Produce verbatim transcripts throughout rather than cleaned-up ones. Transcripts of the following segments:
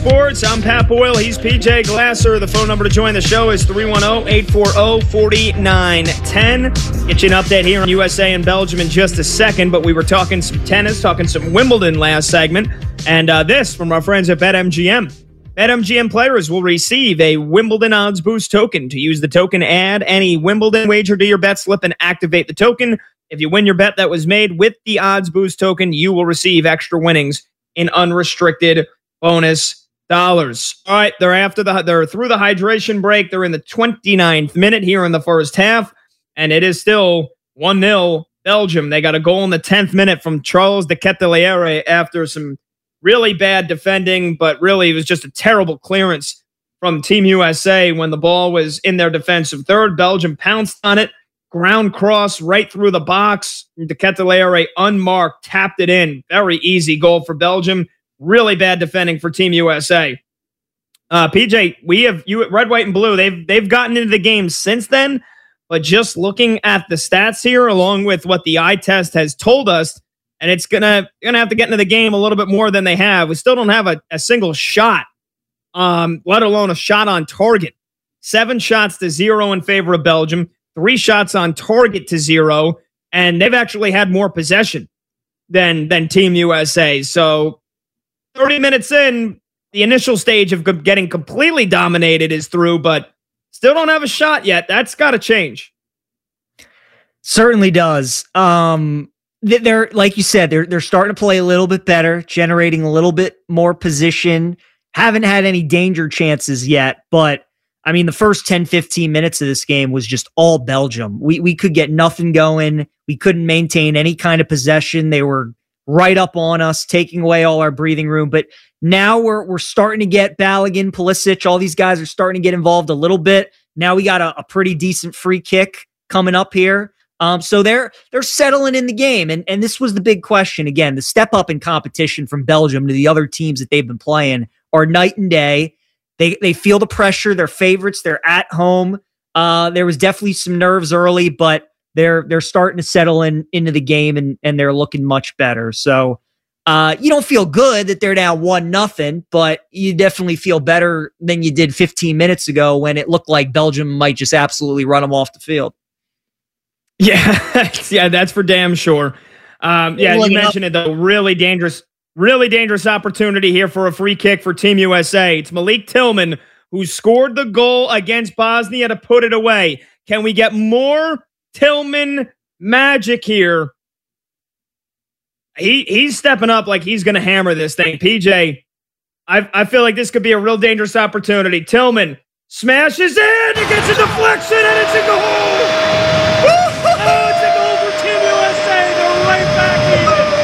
Sports. I'm Pat Boyle. He's P J Glasser. The phone number to join the show is three one zero, eight four zero, four nine one zero. Get you an update here on U S A and Belgium in just a second, but we were talking some tennis, talking some Wimbledon last segment, and uh, this from our friends at BetMGM. BetMGM players will receive a Wimbledon odds boost token. To use the token, add any Wimbledon wager to your bet slip and activate the token. If you win your bet that was made with the odds boost token, you will receive extra winnings in unrestricted bonus dollars. All right, they're after the they're through the hydration break. They're in the twenty-ninth minute here in the first half, and it is still one nil Belgium. They got a goal in the tenth minute from Charles de Ketelaere after some really bad defending, but really it was just a terrible clearance from Team U S A when the ball was in their defensive third. Belgium pounced on it, ground cross right through the box. De Ketelaere unmarked, tapped it in. Very easy goal for Belgium. Really bad defending for Team U S A. Uh, P J, we have you red, white, and blue. They've they've gotten into the game since then, but just looking at the stats here, along with what the eye test has told us, and it's gonna gonna have to get into the game a little bit more than they have. We still don't have a, a single shot, um, let alone a shot on target. Seven shots to zero in favor of Belgium. Three shots on target to zero, and they've actually had more possession than than Team U S A. So thirty minutes in, the initial stage of getting completely dominated is through, but still don't have a shot yet. That's got to change. Certainly does. Um, they're, like you said, they're they're starting to play a little bit better, generating a little bit more position. Haven't had any danger chances yet, but I mean, the first ten, fifteen minutes of this game was just all Belgium. We we could get nothing going. We couldn't maintain any kind of possession. They were right up on us, taking away all our breathing room. But now we're we're starting to get Balogun, Pulisic, all these guys are starting to get involved a little bit. Now we got a, a pretty decent free kick coming up here. Um, so they're they're settling in the game. And, and this was the big question. Again, the step up in competition from Belgium to the other teams that they've been playing are night and day. They they feel the pressure. They're favorites. They're at home. Uh, there was definitely some nerves early, but they're they're starting to settle in into the game, and and they're looking much better. So uh, you don't feel good that they're down one nothing, but you definitely feel better than you did fifteen minutes ago when it looked like Belgium might just absolutely run them off the field. Yeah, yeah, that's for damn sure. Um, yeah, you mentioned it though. Really dangerous. Really dangerous opportunity here for a free kick for Team U S A. It's Malik Tillman who scored the goal against Bosnia to put it away. Can we get more Tillman magic here? He he's stepping up like he's going to hammer this thing. P J, I, I feel like this could be a real dangerous opportunity. Tillman smashes in, it gets a deflection, and it's a goal! Oh, it's a goal for Team U S A. They're right back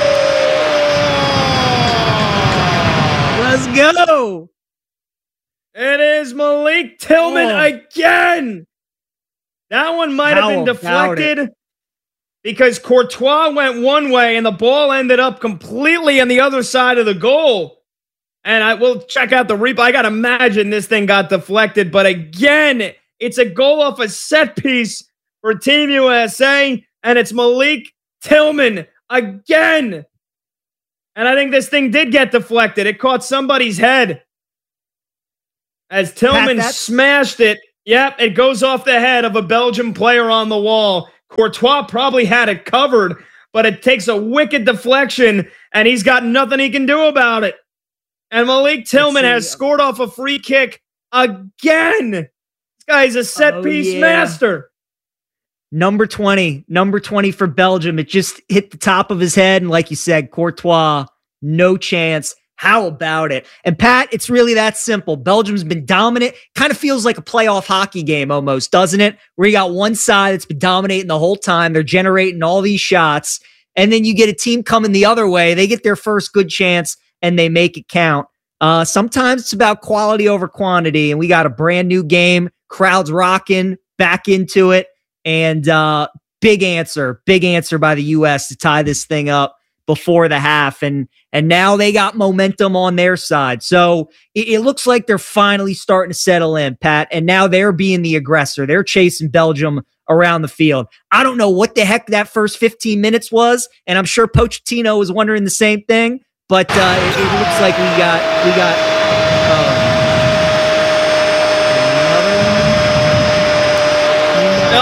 in. Let's go. It is Malik Tillman oh. again. That one might have been deflected because Courtois went one way and the ball ended up completely on the other side of the goal. And I will check out the replay. I got to imagine this thing got deflected. But again, it's a goal off a set piece for Team U S A. And it's Malik Tillman again. And I think this thing did get deflected. It caught somebody's head as Tillman Pat, smashed it. Yep, it goes off the head of a Belgian player on the wall. Courtois probably had it covered, but it takes a wicked deflection, and he's got nothing he can do about it. And Malik Tillman has scored off a free kick again. This guy's a set-piece oh, yeah. master. Number twenty. Number twenty for Belgium. It just hit the top of his head, and like you said, Courtois, no chance. How about it? And Pat, it's really that simple. Belgium's been dominant. Kind of feels like a playoff hockey game almost, doesn't it? Where you got one side that's been dominating the whole time. They're generating all these shots. And then you get a team coming the other way. They get their first good chance and they make it count. Uh, sometimes it's about quality over quantity. And we got a brand new game. Crowds rocking, back into it. And uh, big answer, big answer by the U S to tie this thing up before the half. And and now they got momentum on their side. So it, it looks like they're finally starting to settle in, Pat. And now they're being the aggressor. They're chasing Belgium around the field. I don't know what the heck that first fifteen minutes was. And I'm sure Pochettino was wondering the same thing. But uh, it, it looks like we got we got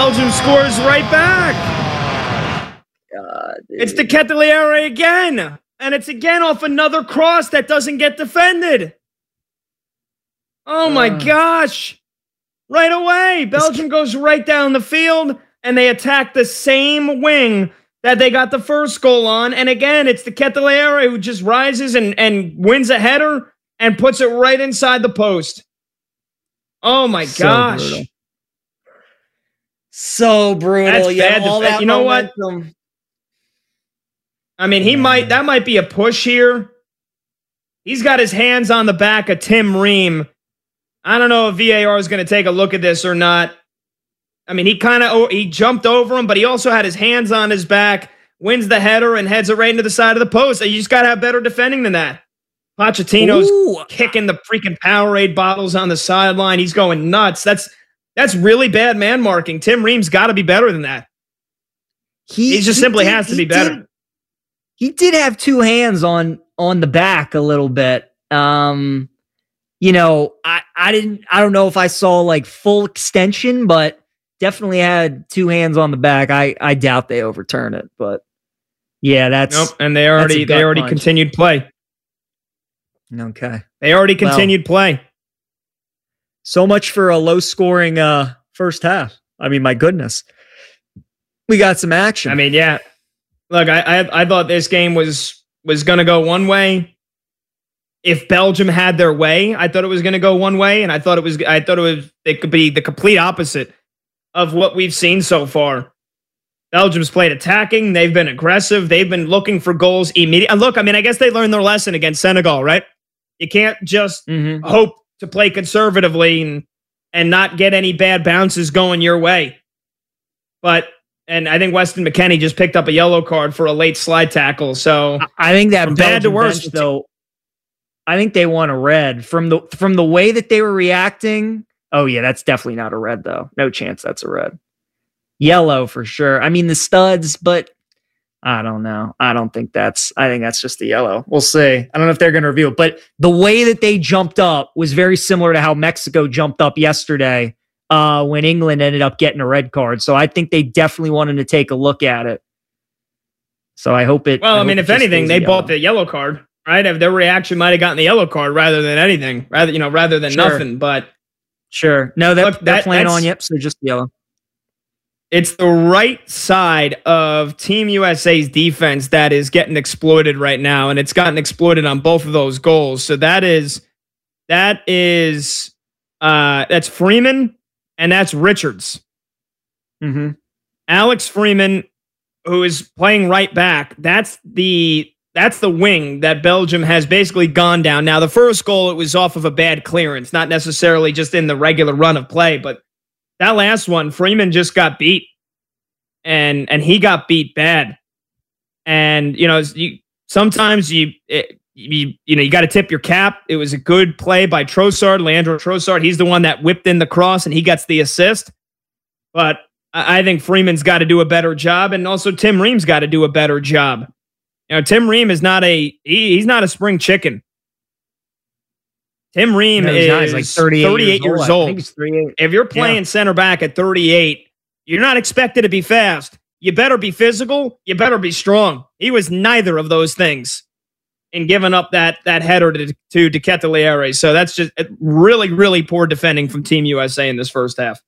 Belgium scores right back. God, It's De Ketelaere again. And it's again off another cross that doesn't get defended. Oh my Uh. gosh. Right away. Belgium goes right down the field and they attack the same wing that they got the first goal on. And again, it's De Ketelaere who just rises and, and wins a header and puts it right inside the post. Oh my So gosh. brutal. So brutal. That's yeah, bad. all def- that you know what? momentum. I mean, he might, that might be a push here. He's got his hands on the back of Tim Ream. I don't know if V A R is going to take a look at this or not. I mean, he kind of, he jumped over him, but he also had his hands on his back, wins the header and heads it right into the side of the post. You just got to have better defending than that. Pochettino's Ooh. kicking the freaking Powerade bottles on the sideline. He's going nuts. That's, that's really bad man marking. Tim Ream's got to be better than that. He, He just he simply did- has to he be better. did- He did have two hands on on the back a little bit. Um, you know, I, I didn't I don't know if I saw like full extension, but definitely had two hands on the back. I, I doubt they overturn it, but yeah, that's Nope. And they already, gut they already punch. continued play. okay. They already Well. continued play. So much for a low scoring uh first half. I mean, my goodness. We got some action. I mean, yeah. Look, I I, I thought this game was was going to go one way. If Belgium had their way, I thought it was going to go one way, and I thought it was I thought it was it could be the complete opposite of what we've seen so far. Belgium's played attacking. They've been aggressive. They've been looking for goals immediately. Look, I mean, I guess they learned their lesson against Senegal, right? You can't just Mhm. hope to play conservatively and and not get any bad bounces going your way. But and I think Weston McKennie just picked up a yellow card for a late slide tackle. So I think that From bad to Belgium worse, bench, though. I think they want a red from the from the way that they were reacting. Oh yeah, that's definitely not a red though. No chance that's a red. Yellow for sure. I mean the studs, but I don't know. I don't think that's. I think that's just the yellow. We'll see. I don't know if they're going to review it, but the way that they jumped up was very similar to how Mexico jumped up yesterday uh, when England ended up getting a red card. So I think they definitely wanted to take a look at it. So I hope it. well, I, hope mean, it if just anything, stays they yellow. bought the yellow card, right? If their reaction might have gotten the yellow card rather than anything, rather you know, rather than Sure. nothing. But Sure. No, they're, Look, they're that- playing that's- on. Yep. So just yellow. it's the right side of Team U S A's defense that is getting exploited right now, and it's gotten exploited on both of those goals. So that is that is uh, that's Freeman and that's Richards. Mm-hmm. Alex Freeman, who is playing right back, that's the that's the wing that Belgium has basically gone down. Now, the first goal, it was off of a bad clearance, not necessarily just in the regular run of play, but that last one, Freeman just got beat, and and he got beat bad. And you know, you sometimes you it, you you know you got to tip your cap. It was a good play by Trossard, Leandro Trossard. He's the one that whipped in the cross, and he gets the assist. But I I think Freeman's got to do a better job, and also Tim Ream's got to do a better job. You know, Tim Ream is not a he, he's not a spring chicken. Tim Ream No, he's is not. He's like thirty-eight, thirty-eight years I old. think he's thirty-eight. If you're playing center back at thirty-eight, you're not expected to be fast. You better be physical. You better be strong. He was neither of those things in giving up that that header to, to De Ketelaere. So that's just really, really poor defending from Team U S A in this first half.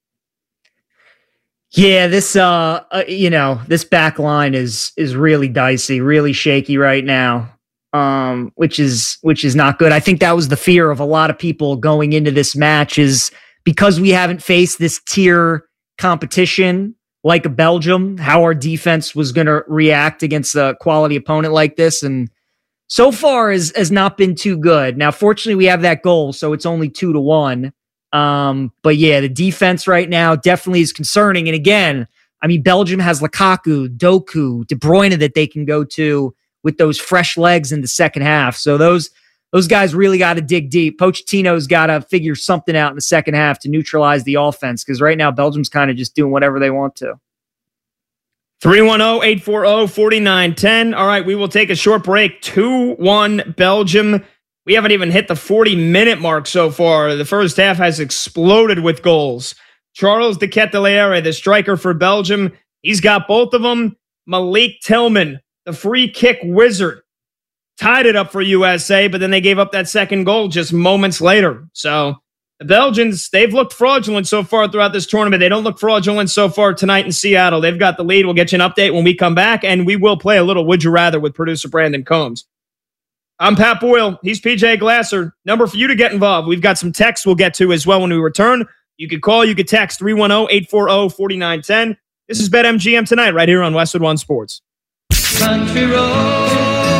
Yeah, this uh, uh you know, this back line is is really dicey, really shaky right now. Um, which is which is not good. I think that was the fear of a lot of people going into this match is because we haven't faced this tier competition like a Belgium, how our defense was going to react against a quality opponent like this, and so far has has not been too good. Now, fortunately, we have that goal, so it's only two to one. Um, but yeah, the defense right now definitely is concerning. And again, I mean, Belgium has Lukaku, Doku, De Bruyne that they can go to with those fresh legs in the second half. So those those guys really got to dig deep. Pochettino's got to figure something out in the second half to neutralize the offense because right now Belgium's kind of just doing whatever they want to. three one zero, eight four zero, four nine one zero. All right, we will take a short break. two one Belgium. We haven't even hit the forty-minute mark so far. The first half has exploded with goals. Charles de Ketelaere, the striker for Belgium, he's got both of them. Malik Tillman, the free kick wizard, tied it up for U S A, but then they gave up that second goal just moments later. So the Belgians, they've looked fraudulent so far throughout this tournament. They don't look fraudulent so far tonight in Seattle. They've got the lead. We'll get you an update when we come back, and we will play a little Would You Rather with producer Brandon Combs. I'm Pat Boyle. He's P J Glasser. Number for you to get involved. We've got some texts we'll get to as well when we return. You could call, you could text three one zero, eight four zero, four nine one zero. This is BetMGM Tonight right here on Westwood One Sports. Country roads,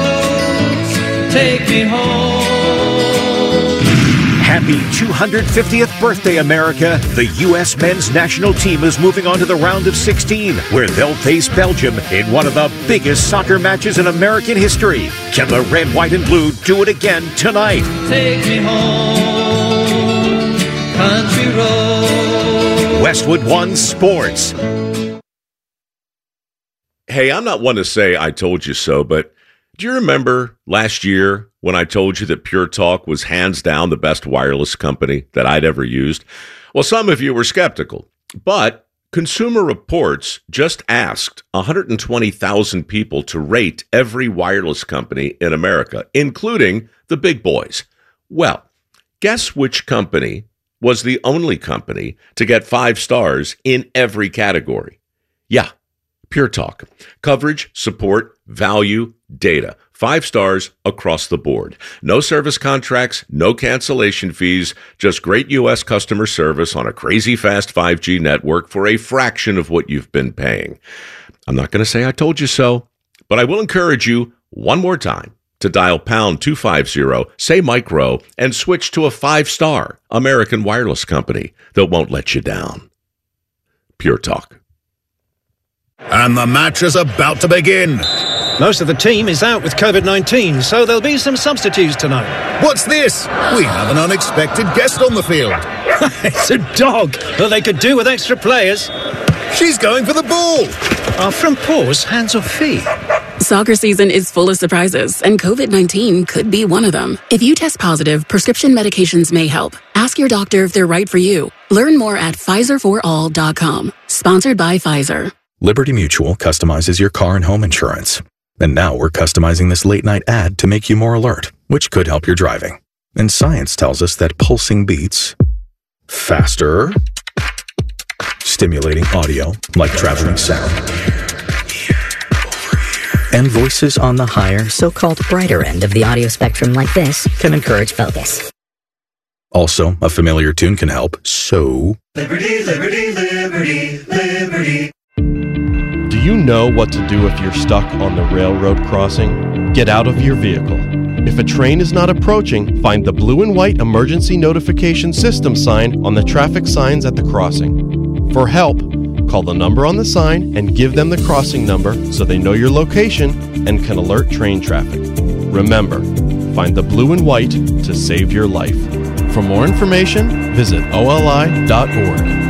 take me home. Happy two hundred fiftieth birthday, America. The U S men's national team is moving on to the round of sixteen, where they'll face Belgium in one of the biggest soccer matches in American history. Can the red, white, and blue do it again tonight? Take me home, country roads. Westwood One Sports. Hey, I'm not one to say I told you so, but do you remember last year when I told you that Pure Talk was hands down the best wireless company that I'd ever used? Well, some of you were skeptical, but Consumer Reports just asked one hundred twenty thousand people to rate every wireless company in America, including the big boys. Well, guess which company was the only company to get five stars in every category? Yeah, Pure Talk. Coverage, support, value, data. Five stars across the board. No service contracts, no cancellation fees, just great U S customer service on a crazy fast five G network for a fraction of what you've been paying. I'm not going to say I told you so, but I will encourage you one more time to dial pound two fifty, say micro, and switch to a five-star American wireless company that won't let you down. Pure Talk. And the match is about to begin. Most of the team is out with covid nineteen, so there'll be some substitutes tonight. What's this? We have an unexpected guest on the field. It's a dog. Well, they could do with extra players. She's going for the ball. Are from paws, hands or feet? Soccer season is full of surprises, and covid nineteen could be one of them. If you test positive, prescription medications may help. Ask your doctor if they're right for you. Learn more at Pfizer for all dot com. Sponsored by Pfizer. Liberty Mutual customizes your car and home insurance. And now we're customizing this late-night ad to make you more alert, which could help your driving. And science tells us that pulsing beats faster, stimulating audio like traveling sound, and voices on the higher, so-called brighter end of the audio spectrum like this can encourage focus. Also, a familiar tune can help, so... Liberty, liberty, liberty, liberty. Do you know what to do if you're stuck on the railroad crossing? Get out of your vehicle. If a train is not approaching, find the blue and white emergency notification system sign on the traffic signs at the crossing. For help, call the number on the sign and give them the crossing number so they know your location and can alert train traffic. Remember, find the blue and white to save your life. For more information, visit O L I dot org.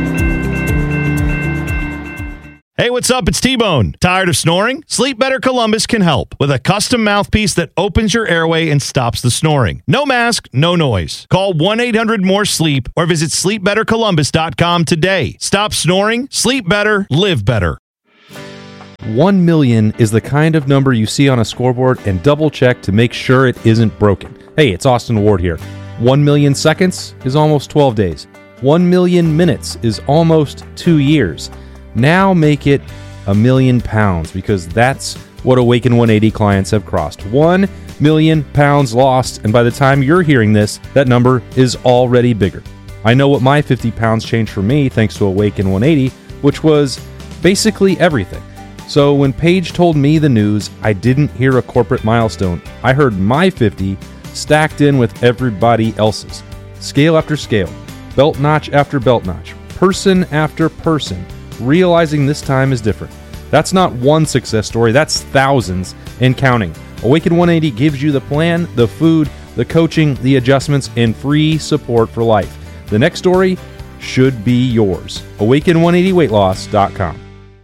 Hey, what's up? It's T-Bone. Tired of snoring? Sleep Better Columbus can help with a custom mouthpiece that opens your airway and stops the snoring. No mask, no noise. Call one eight hundred more sleep or visit sleep better columbus dot com today. Stop snoring, sleep better, live better. One million is the kind of number you see on a scoreboard and double check to make sure it isn't broken. Hey, it's Austin Ward here. One million seconds is almost twelve days. One million minutes is almost two years. Now make it a million pounds, because that's what Awaken one eighty clients have crossed. One million pounds lost, and by the time you're hearing this, that number is already bigger. I know what my fifty pounds changed for me thanks to Awaken one eighty, which was basically everything. So when Paige told me the news, I didn't hear a corporate milestone. I heard my fifty stacked in with everybody else's. Scale after scale, belt notch after belt notch, person after person, realizing this time is different. That's not one success story, that's thousands and counting. Awaken one eighty gives you the plan, the food, the coaching, the adjustments, and free support for life. The next story should be yours. awaken one eighty weight loss dot com.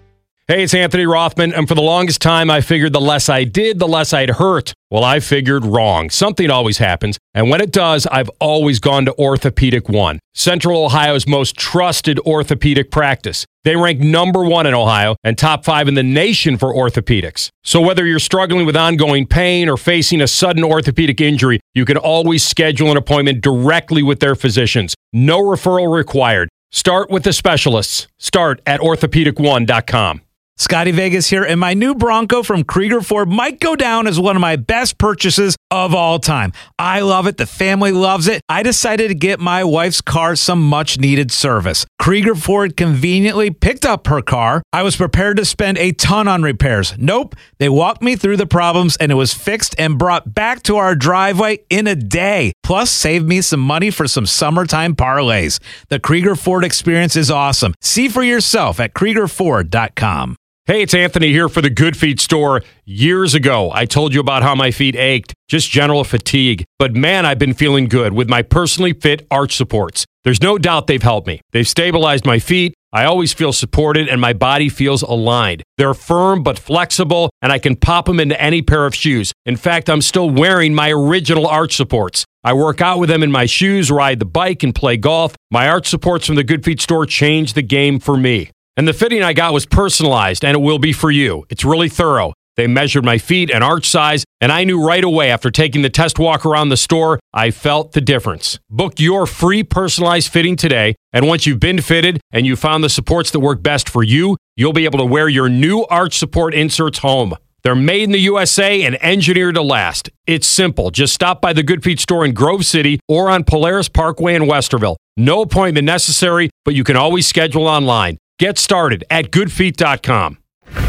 Hey, it's Anthony Rothman, and for the longest time, I figured the less I did, the less I'd hurt. Well, I figured wrong. Something always happens, and when it does, I've always gone to Orthopedic One, Central Ohio's most trusted orthopedic practice. They rank number one in Ohio and top five in the nation for orthopedics. So whether you're struggling with ongoing pain or facing a sudden orthopedic injury, you can always schedule an appointment directly with their physicians. No referral required. Start with the specialists. Start at orthopedic one dot com. Scotty Vegas here, and my new Bronco from Krieger Ford might go down as one of my best purchases of all time. I love it. The family loves it. I decided to get my wife's car some much-needed service. Krieger Ford conveniently picked up her car. I was prepared to spend a ton on repairs. Nope. They walked me through the problems, and it was fixed and brought back to our driveway in a day. Plus, saved me some money for some summertime parlays. The Krieger Ford experience is awesome. See for yourself at Krieger Ford dot com. Hey, it's Anthony here for the Good Feet store. Years ago, I told you about how my feet ached, just general fatigue. But man, I've been feeling good with my personally fit arch supports. There's no doubt they've helped me. They've stabilized my feet. I always feel supported and my body feels aligned. They're firm but flexible, and I can pop them into any pair of shoes. In fact, I'm still wearing my original arch supports. I work out with them in my shoes, ride the bike, and play golf. My arch supports from the Good Feet store changed the game for me. And the fitting I got was personalized, and it will be for you. It's really thorough. They measured my feet and arch size, and I knew right away after taking the test walk around the store, I felt the difference. Book your free personalized fitting today, and once you've been fitted and you found the supports that work best for you, you'll be able to wear your new arch support inserts home. They're made in the U S A and engineered to last. It's simple. Just stop by the Good Feet store in Grove City or on Polaris Parkway in Westerville. No appointment necessary, but you can always schedule online. Get started at good feet dot com.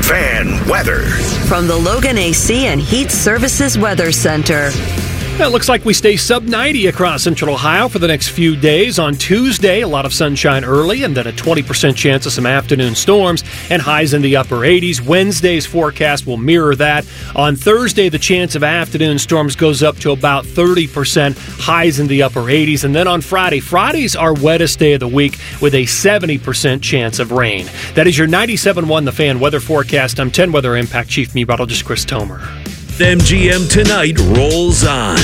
Fan weather. From the Logan A C and Heat Services Weather Center. It looks like we stay sub ninety across Central Ohio for the next few days. On Tuesday, a lot of sunshine early and then a twenty percent chance of some afternoon storms and highs in the upper eighties. Wednesday's forecast will mirror that. On Thursday, the chance of afternoon storms goes up to about thirty percent, highs in the upper eighties. And then on Friday, Friday's our wettest day of the week with a seventy percent chance of rain. That is your ninety-seven point one The Fan weather forecast. I'm ten Weather Impact Chief Meteorologist Chris Tomer. M G M Tonight rolls on.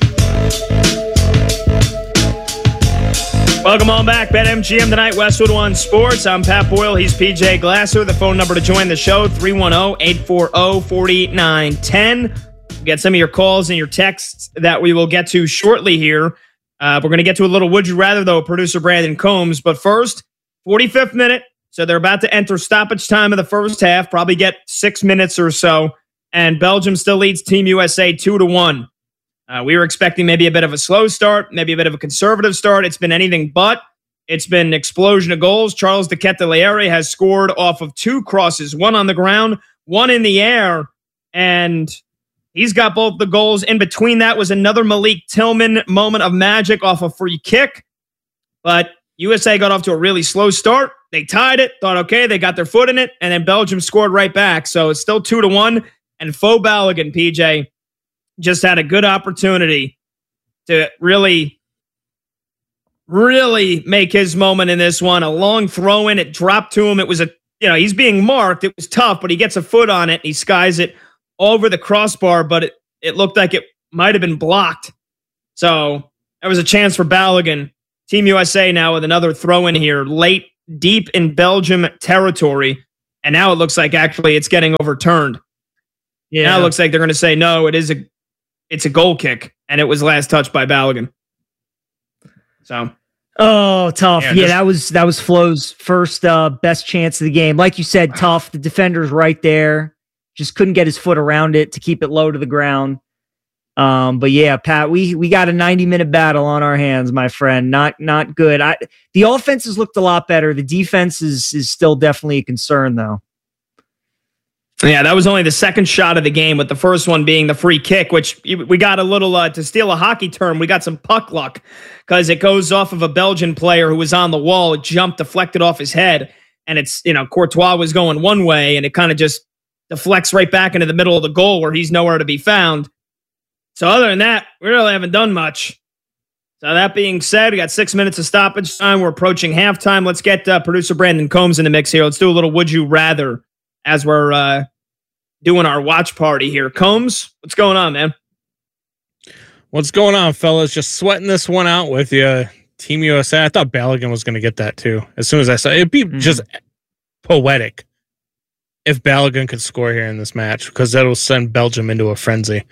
Welcome on back. BetMGM Tonight, Westwood One Sports. I'm Pat Boyle. He's P J Glasser. The phone number to join the show, three one zero, eight four zero, four nine one zero. Get some of your calls and your texts that we will get to shortly here. Uh, we're going to get to a little Would You Rather, though, producer Brandon Combs. But first, forty-fifth minute. So they're about to enter stoppage time of the first half, probably get six minutes or so. And Belgium still leads Team U S A two to one. Uh, we were expecting maybe a bit of a slow start, maybe a bit of a conservative start. It's been anything but. It's been an explosion of goals. Charles de Ketelaere has scored off of two crosses, one on the ground, one in the air, and he's got both the goals. In between that was another Malik Tillman moment of magic off a free kick. But U S A got off to a really slow start. They tied it, thought, okay, they got their foot in it, and then Belgium scored right back. So it's still two to one. And Fo Balogun, P J, just had a good opportunity to really, really make his moment in this one. A long throw in, it dropped to him. It was a, you know, he's being marked. It was tough, but he gets a foot on it. And he skies it over the crossbar, but it, it looked like it might have been blocked. So there was a chance for Balogun. Team U S A now with another throw in here, late, deep in Belgium territory. And now it looks like actually it's getting overturned. Yeah. Now it looks like they're going to say, no, it is a, it's a goal kick, and it was last touched by Balogun. So, oh, tough. Yeah, yeah just, that was that was Flo's first uh, best chance of the game. Like you said, tough. The defender's right there, just couldn't get his foot around it to keep it low to the ground. Um, but yeah, Pat, we we got a ninety minute battle on our hands, my friend. Not not good. I the offense has looked a lot better. The defense is is still definitely a concern, though. Yeah, that was only the second shot of the game, with the first one being the free kick, which we got a little, uh, to steal a hockey term, we got some puck luck because it goes off of a Belgian player who was on the wall. It jumped, deflected off his head, and it's, you know, Courtois was going one way, and it kind of just deflects right back into the middle of the goal where he's nowhere to be found. So other than that, we really haven't done much. So that being said, we got six minutes of stoppage time. We're approaching halftime. Let's get uh, producer Brandon Combs in the mix here. Let's do a little Would You Rather. as we're uh, doing our watch party here. Combs, what's going on, man? What's going on, fellas? Just sweating this one out with you. Team U S A. I thought Balogun was going to get that too. As soon as I saw it, it'd be mm-hmm. just poetic if Balogun could score here in this match, because that'll send Belgium into a frenzy.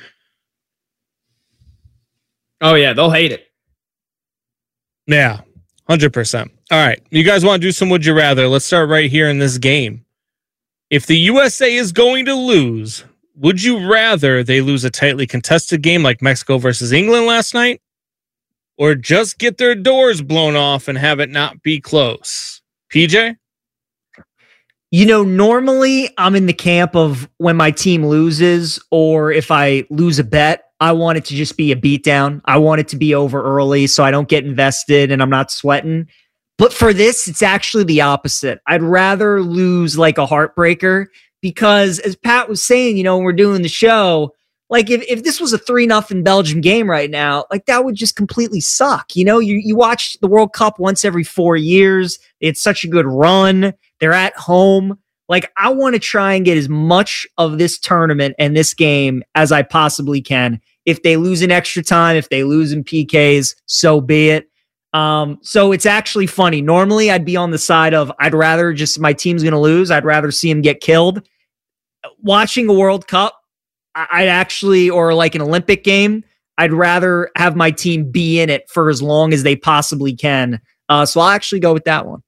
Oh, yeah, they'll hate it. Yeah, one hundred percent. All right, you guys want to do some Would You Rather? Let's start right here in this game. If the U S A is going to lose, would you rather they lose a tightly contested game like Mexico versus England last night, or just get their doors blown off and have it not be close? P J? You know, normally I'm in the camp of when my team loses, or if I lose a bet, I want it to just be a beatdown. I want it to be over early so I don't get invested and I'm not sweating. But for this, it's actually the opposite. I'd rather lose like a heartbreaker, because as Pat was saying, you know, when we're doing the show, like if, if this was a three nothing Belgium game right now, like that would just completely suck. You know, you, you watch the World Cup once every four years. It's such a good run. They're at home. Like, I want to try and get as much of this tournament and this game as I possibly can. If they lose in extra time, if they lose in P Ks, so be it. Um, so it's actually funny. Normally I'd be on the side of, I'd rather just, my team's going to lose. I'd rather see them get killed. Watching a World Cup, I'd actually, or like an Olympic game, I'd rather have my team be in it for as long as they possibly can. Uh, so I'll actually go with that one.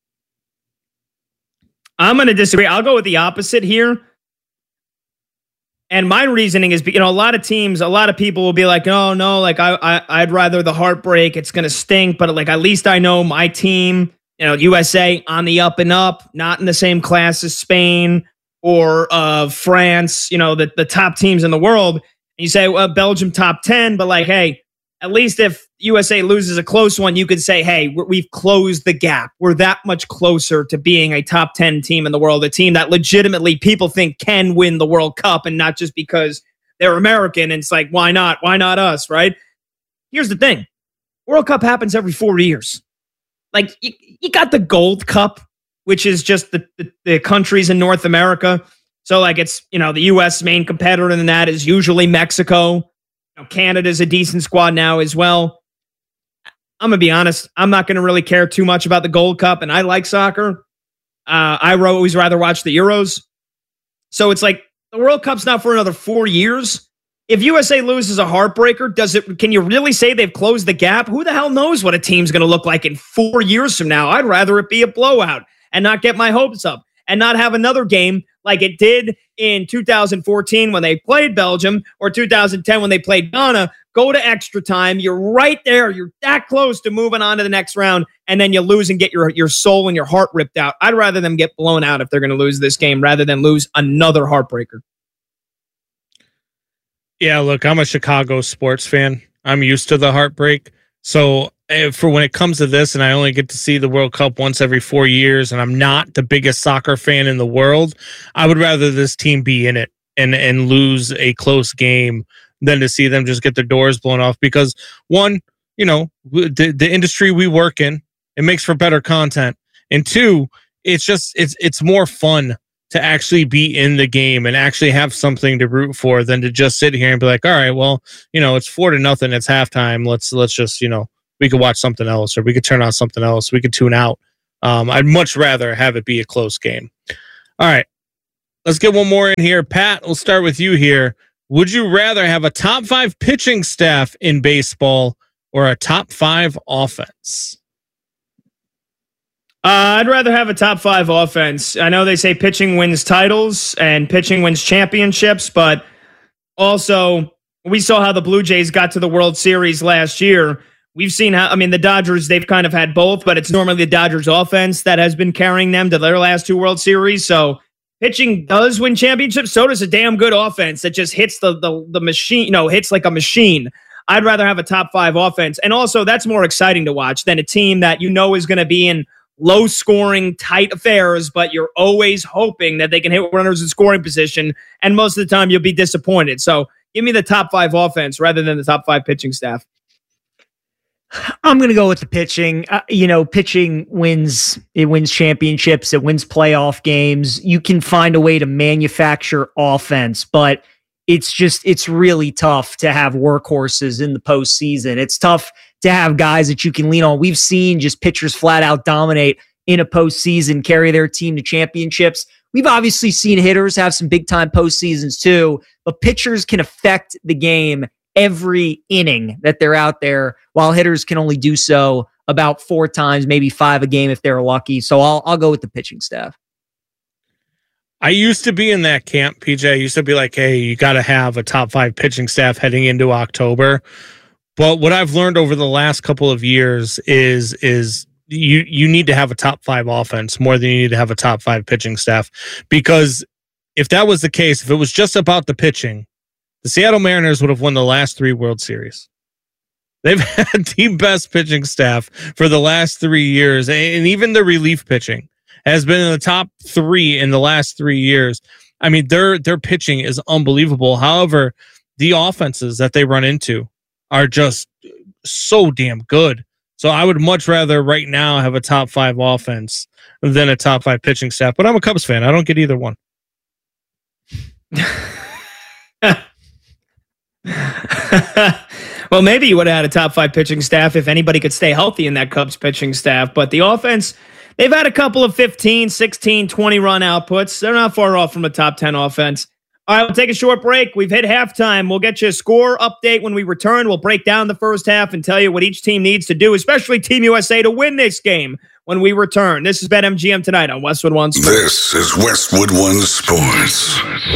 I'm going to disagree. I'll go with the opposite here. And my reasoning is, you know, a lot of teams, a lot of people will be like, oh, no, like I, I, I'd rather the heartbreak. It's going to stink. But like, at least I know my team, you know, U S A on the up and up, not in the same class as Spain or uh, France, you know, the, the top teams in the world. And you say, well, Belgium top ten, but like, hey, at least if U S A loses a close one, you could say, hey, we've closed the gap. We're that much closer to being a top ten team in the world, a team that legitimately people think can win the World Cup, and not just because they're American. And it's like, why not? Why not us, right? Here's the thing. World Cup happens every four years. Like, you, you got the Gold Cup, which is just the, the, the countries in North America. So, like, it's, you know, the U S main competitor in that is usually Mexico. You know, Canada's a decent squad now as well. I'm going to be honest. I'm not going to really care too much about the Gold Cup, and I like soccer. Uh, I always rather watch the Euros. So it's like the World Cup's not for another four years. If U S A loses a heartbreaker, does it? Can you really say they've closed the gap? Who the hell knows what a team's going to look like in four years from now? I'd rather it be a blowout and not get my hopes up and not have another game like it did in two thousand fourteen when they played Belgium, or two thousand ten when they played Ghana. Go to extra time. You're right there. You're that close to moving on to the next round, and then you lose and get your, your soul and your heart ripped out. I'd rather them get blown out if they're going to lose this game rather than lose another heartbreaker. Yeah, look, I'm a Chicago sports fan. I'm used to the heartbreak. So for when it comes to this, and I only get to see the World Cup once every four years, and I'm not the biggest soccer fan in the world, I would rather this team be in it and, and lose a close game than to see them just get their doors blown off. Because one, you know, the, the industry we work in, it makes for better content. And two, it's just, it's, it's more fun to actually be in the game and actually have something to root for than to just sit here and be like, all right, well, you know, it's four to nothing. It's halftime. Let's, let's just, you know, we could watch something else, or we could turn on something else. We could tune out. Um, I'd much rather have it be a close game. All right, let's get one more in here. Pat, we'll start with you here. Would you rather have a top five pitching staff in baseball or a top five offense? Uh, I'd rather have a top five offense. I know they say pitching wins titles and pitching wins championships, but also we saw how the Blue Jays got to the World Series last year. We've seen how, I mean, the Dodgers, they've kind of had both, but it's normally the Dodgers offense that has been carrying them to their last two World Series. So pitching does win championships. So does a damn good offense that just hits the, the, the machine, you know, hits like a machine. I'd rather have a top five offense. And also that's more exciting to watch than a team that you know is going to be in low scoring, tight affairs, but you're always hoping that they can hit runners in scoring position. And most of the time you'll be disappointed. So give me the top five offense rather than the top five pitching staff. I'm going to go with the pitching. Uh, you know, pitching wins, it wins championships, it wins playoff games. You can find a way to manufacture offense, but it's just, it's really tough to have workhorses in the postseason. It's tough to have guys that you can lean on. We've seen just pitchers flat out dominate in a postseason, carry their team to championships. We've obviously seen hitters have some big time postseasons too, but pitchers can affect the game every inning that they're out there, while hitters can only do so about four times, maybe five a game if they're lucky. So I'll I'll go with the pitching staff. I used to be in that camp, P J. I used to be like, hey, you got to have a top five pitching staff heading into October. But what I've learned over the last couple of years is is you you need to have a top five offense more than you need to have a top five pitching staff. Because if that was the case, if it was just about the pitching, the Seattle Mariners would have won the last three World Series. They've had the best pitching staff for the last three years, and even the relief pitching has been in the top three in the last three years. I mean, their their pitching is unbelievable. However, the offenses that they run into are just so damn good. So I would much rather right now have a top five offense than a top five pitching staff. But I'm a Cubs fan. I don't get either one. Well, maybe you would have had a top five pitching staff if anybody could stay healthy in that Cubs pitching staff. But the offense, they've had a couple of fifteen, sixteen, twenty run outputs. They're not far off from a top ten offense. All right, we'll take a short break. We've hit halftime. We'll get you a score update when we return. We'll break down the first half and tell you what each team needs to do, especially Team U S A, to win this game when we return. This is BetMGM Tonight on Westwood One Sports. This is Westwood One Sports.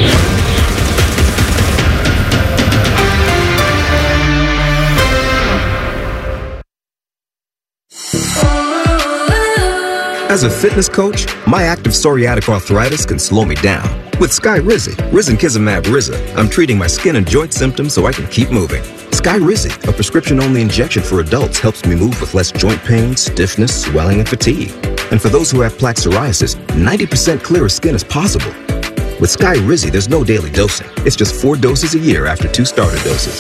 As a fitness coach, my active psoriatic arthritis can slow me down. With Skyrizi, risankizumab Riza, I'm treating my skin and joint symptoms so I can keep moving. Skyrizi, a prescription-only injection for adults, helps me move with less joint pain, stiffness, swelling, and fatigue. And for those who have plaque psoriasis, ninety percent clearer skin is possible. With Skyrizi, there's no daily dosing. It's just four doses a year after two starter doses.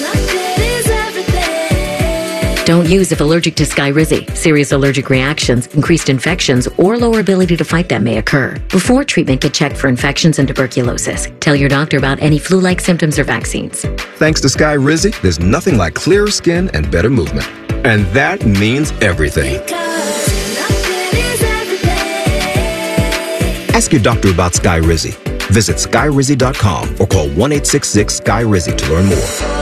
Don't use if allergic to Skyrizi. Serious allergic reactions, increased infections, or lower ability to fight them may occur. Before treatment, get checked for infections and tuberculosis. Tell your doctor about any flu-like symptoms or vaccines. Thanks to Skyrizi, there's nothing like clearer skin and better movement. And that means everything. Ask your doctor about Skyrizi. Visit Skyrizi dot com or call one eight six six Sky Rizi to learn more.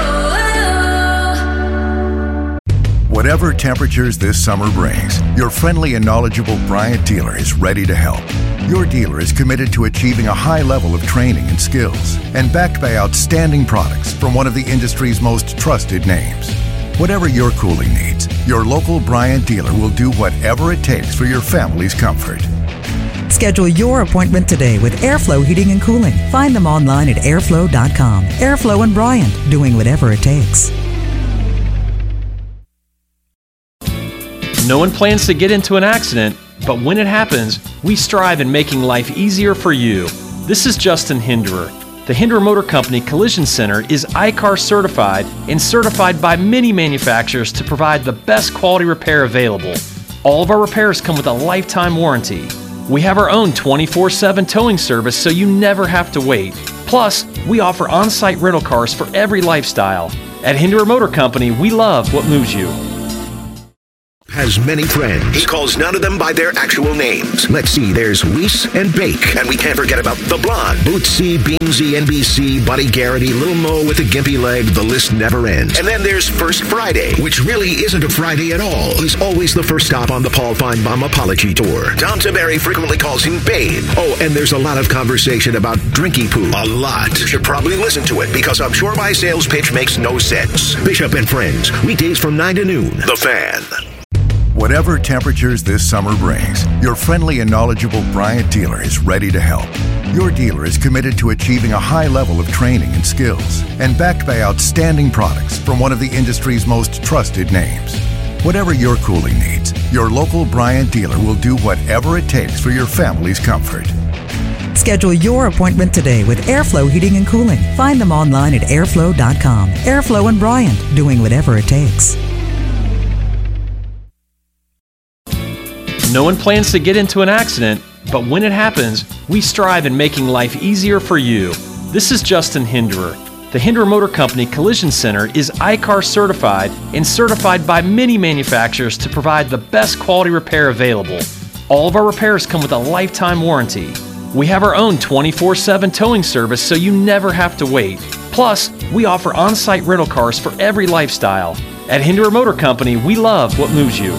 Whatever temperatures this summer brings, your friendly and knowledgeable Bryant dealer is ready to help. Your dealer is committed to achieving a high level of training and skills and backed by outstanding products from one of the industry's most trusted names. Whatever your cooling needs, your local Bryant dealer will do whatever it takes for your family's comfort. Schedule your appointment today with Airflow Heating and Cooling. Find them online at airflow dot com. Airflow and Bryant, doing whatever it takes. No one plans to get into an accident, but when it happens, we strive in making life easier for you. This is Justin Hinderer. The Hinderer Motor Company Collision Center is I C A R certified and certified by many manufacturers to provide the best quality repair available. All of our repairs come with a lifetime warranty. We have our own twenty-four seven towing service so you never have to wait. Plus, we offer on-site rental cars for every lifestyle. At Hinderer Motor Company, we love what moves you. Has many friends. He calls none of them by their actual names. Let's see, there's Weiss and Bake. And we can't forget about the Blonde. Bootsy, Beansy, N B C, Buddy Garrity, Little Mo with a gimpy leg. The list never ends. And then there's First Friday, which really isn't a Friday at all. He's always the first stop on the Paul Feinbaum apology tour. Tom Tiberi frequently calls him Babe. Oh, and there's a lot of conversation about drinky poo. A lot. You should probably listen to it because I'm sure my sales pitch makes no sense. Bishop and Friends, weekdays from nine to noon. The Fan. Whatever temperatures this summer brings, your friendly and knowledgeable Bryant dealer is ready to help. Your dealer is committed to achieving a high level of training and skills and backed by outstanding products from one of the industry's most trusted names. Whatever your cooling needs, your local Bryant dealer will do whatever it takes for your family's comfort. Schedule your appointment today with Airflow Heating and Cooling. Find them online at airflow dot com. Airflow and Bryant, doing whatever it takes. No one plans to get into an accident, but when it happens, we strive in making life easier for you. This is Justin Hinderer. The Hinderer Motor Company Collision Center is I C A R certified and certified by many manufacturers to provide the best quality repair available. All of our repairs come with a lifetime warranty. We have our own twenty-four seven towing service so you never have to wait. Plus, we offer on-site rental cars for every lifestyle. At Hinderer Motor Company, we love what moves you.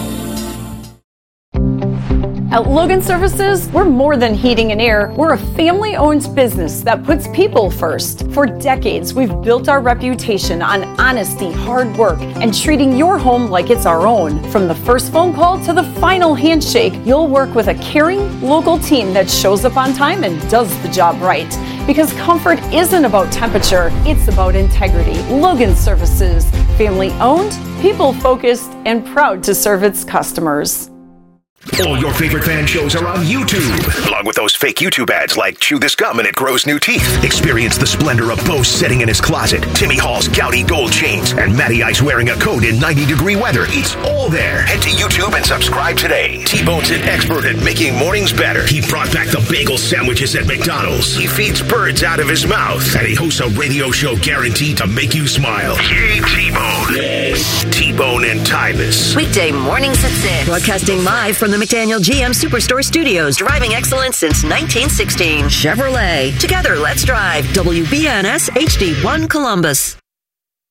At Logan Services, we're more than heating and air. We're a family-owned business that puts people first. For decades, we've built our reputation on honesty, hard work, and treating your home like it's our own. From the first phone call to the final handshake, you'll work with a caring, local team that shows up on time and does the job right. Because comfort isn't about temperature, it's about integrity. Logan Services, family-owned, people-focused, and proud to serve its customers. All your favorite fan shows are on YouTube, along with those fake YouTube ads like Chew This Gum and It Grows New Teeth. Experience the splendor of Bo sitting in his closet, Timmy Hall's gouty gold chains, and Matty Ice wearing a coat in ninety degree weather. It's all there. Head to YouTube and subscribe today. T-Bone's an expert at making mornings better. He brought back the bagel sandwiches at McDonald's. He feeds birds out of his mouth, and he hosts a radio show guaranteed to make you smile. Yay, T-Bone. Yes. T-Bone and Tyvis. Weekday mornings at six. Broadcasting live from the McDaniel G M Superstore Studios. Driving excellence since nineteen sixteen. Chevrolet. Together, let's drive. W B N S H D one Columbus.